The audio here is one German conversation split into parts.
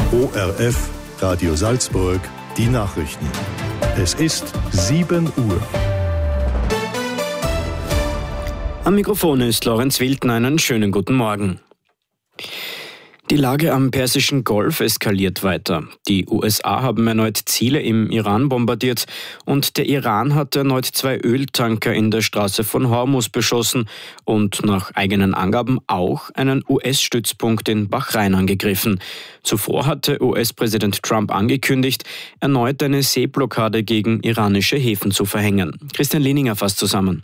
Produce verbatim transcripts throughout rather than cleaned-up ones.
O R F, Radio Salzburg, die Nachrichten. Es ist sieben Uhr. Am Mikrofon ist Lorenz Wilden. Einen schönen guten Morgen. Die Lage am Persischen Golf eskaliert weiter. Die U S A haben erneut Ziele im Iran bombardiert und der Iran hat erneut zwei Öltanker in der Straße von Hormuz beschossen und nach eigenen Angaben auch einen U S-Stützpunkt in Bahrain angegriffen. Zuvor hatte U S-Präsident Trump angekündigt, erneut eine Seeblockade gegen iranische Häfen zu verhängen. Christian Lehninger fasst zusammen.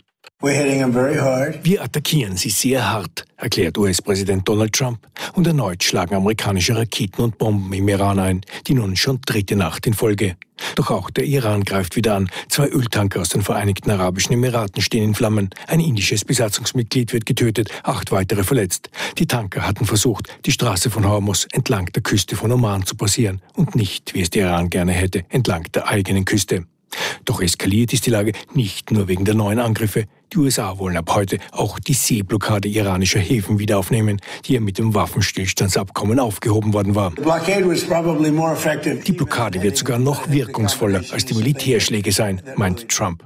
Wir attackieren sie sehr hart, erklärt U S-Präsident Donald Trump. Und erneut schlagen amerikanische Raketen und Bomben im Iran ein, die nun schon dritte Nacht in Folge. Doch auch der Iran greift wieder an. Zwei Öltanker aus den Vereinigten Arabischen Emiraten stehen in Flammen. Ein indisches Besatzungsmitglied wird getötet, acht weitere verletzt. Die Tanker hatten versucht, die Straße von Hormuz entlang der Küste von Oman zu passieren und nicht, wie es der Iran gerne hätte, entlang der eigenen Küste. Doch eskaliert ist die Lage nicht nur wegen der neuen Angriffe. Die U S A wollen ab heute auch die Seeblockade iranischer Häfen wieder aufnehmen, die ja mit dem Waffenstillstandsabkommen aufgehoben worden war. Die Blockade wird sogar noch wirkungsvoller als die Militärschläge sein, meint Trump.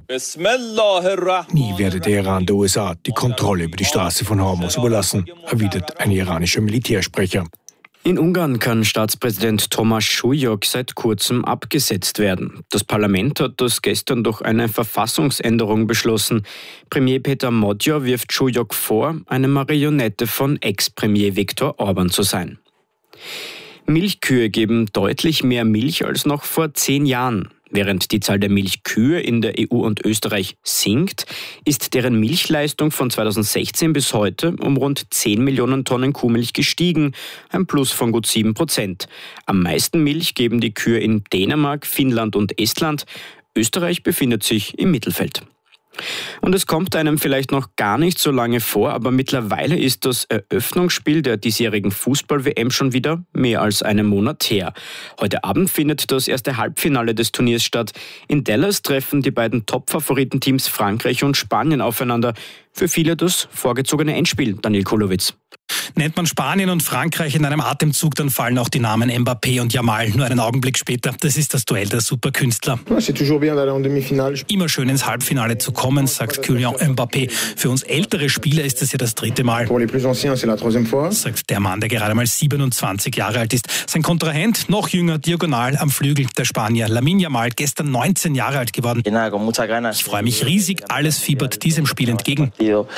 Nie werde der Iran der U S A die Kontrolle über die Straße von Hormuz überlassen, erwidert ein iranischer Militärsprecher. In Ungarn kann Staatspräsident Tomáš Šujok seit kurzem abgesetzt werden. Das Parlament hat das gestern durch eine Verfassungsänderung beschlossen. Premier Peter Magyar wirft Šujok vor, eine Marionette von Ex-Premier Viktor Orban zu sein. Milchkühe geben deutlich mehr Milch als noch vor zehn Jahren. Während die Zahl der Milchkühe in der E U und Österreich sinkt, ist deren Milchleistung von zweitausendsechzehn bis heute um rund zehn Millionen Tonnen Kuhmilch gestiegen, ein Plus von gut sieben Prozent. Am meisten Milch geben die Kühe in Dänemark, Finnland und Estland. Österreich befindet sich im Mittelfeld. Und es kommt einem vielleicht noch gar nicht so lange vor, aber mittlerweile ist das Eröffnungsspiel der diesjährigen Fußball-W M schon wieder mehr als einen Monat her. Heute Abend findet das erste Halbfinale des Turniers statt. In Dallas treffen die beiden Top-Favoritenteams Frankreich und Spanien aufeinander. Für viele das vorgezogene Endspiel, Daniel Kulowitz. Nennt man Spanien und Frankreich in einem Atemzug, dann fallen auch die Namen Mbappé und Yamal nur einen Augenblick später. Das ist das Duell der Superkünstler. Immer schön ins Halbfinale zu kommen, sagt Kylian Mbappé. Für uns ältere Spieler ist das ja das dritte Mal, sagt der Mann, der gerade mal siebenundzwanzig Jahre alt ist. Sein Kontrahent, noch jünger, diagonal am Flügel, der Spanier Lamine Yamal, gestern neunzehn Jahre alt geworden. Ich freue mich riesig, alles fiebert diesem Spiel entgegen.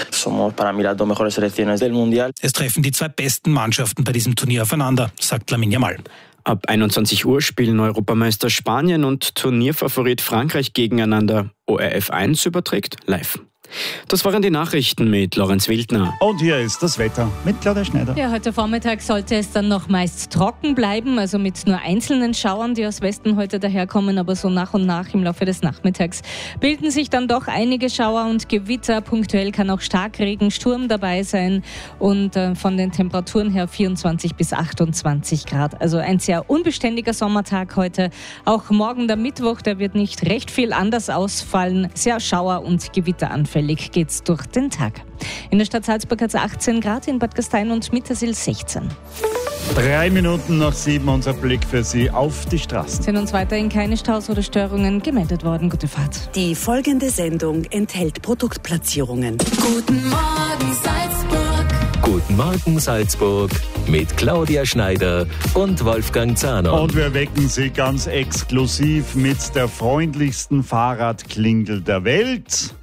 Es treffen die zwei besten Mannschaften bei diesem Turnier aufeinander, sagt Lamine Yamal. Ab einundzwanzig Uhr spielen Europameister Spanien und Turnierfavorit Frankreich gegeneinander. O R F eins überträgt live. Das waren die Nachrichten mit Lorenz Wildner. Und hier ist das Wetter mit Claudia Schneider. Ja, heute Vormittag sollte es dann noch meist trocken bleiben, also mit nur einzelnen Schauern, die aus Westen heute daherkommen, aber so nach und nach im Laufe des Nachmittags bilden sich dann doch einige Schauer und Gewitter. Punktuell kann auch Starkregen, Sturm dabei sein und äh, von den Temperaturen her vierundzwanzig bis achtundzwanzig Grad. Also ein sehr unbeständiger Sommertag heute. Auch morgen der Mittwoch, der wird nicht recht viel anders ausfallen. Sehr Schauer- und Gewitteranfällig geht's durch den Tag. In der Stadt Salzburg hat es achtzehn Grad, in Bad Gastein und Mittersill sechzehn. Drei Minuten nach sieben, unser Blick für Sie auf die Straßen. Sind uns weiterhin keine Staus oder Störungen gemeldet worden. Gute Fahrt. Die folgende Sendung enthält Produktplatzierungen. Guten Morgen Salzburg. Guten Morgen Salzburg mit Claudia Schneider und Wolfgang Zahner. Und wir wecken Sie ganz exklusiv mit der freundlichsten Fahrradklingel der Welt.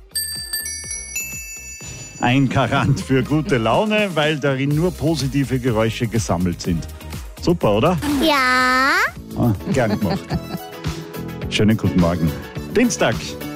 Ein Garant für gute Laune, weil darin nur positive Geräusche gesammelt sind. Super, oder? Ja. Ah, gern gemacht. Schönen guten Morgen. Dienstag,